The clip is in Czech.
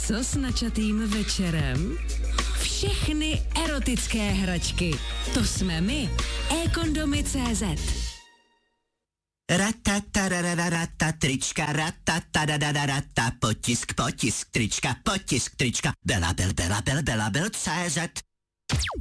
Co s načatým večerem? Všechny erotické hračky. To jsme my. eKondomy.cz. Ratatarararata, trička, ratatarararata, potisk, trička, Bela Bel, CZ.